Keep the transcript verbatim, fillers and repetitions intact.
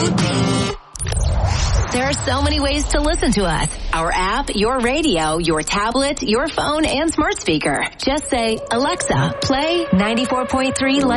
There are so many ways to listen to us. Our app, your radio, your tablet, your phone, and smart speaker. Just say, Alexa, play ninety-four point three